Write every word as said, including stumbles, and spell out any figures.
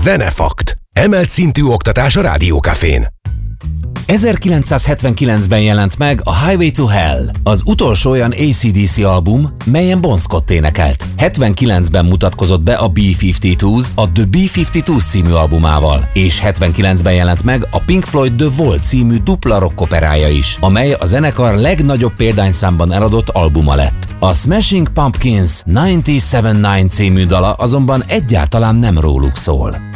Zenefakt. Emelt szintű oktatás a Rádió Cafén. ezerkilencszázhetvenkilencben jelent meg a Highway to Hell, az utolsó olyan á cé dé cé album, melyen Bon Scott énekelt. hetvenkilencben mutatkozott be a bé ötvenkettős a The bé ötvenkettő című albumával, és hetvenkilencben jelent meg a Pink Floyd The Wall című dupla rockoperája is, amely a zenekar legnagyobb példányszámban eladott albuma lett. A Smashing Pumpkins kilencszázhetvenkilenc című dala azonban egyáltalán nem róluk szól.